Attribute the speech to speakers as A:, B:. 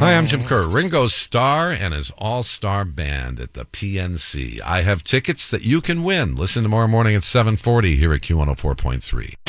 A: Hi, I'm Jim Kerr. Ringo Starr and his all-star band at the PNC. I have tickets that you can win. Listen tomorrow morning at 7:40 here at Q104.3.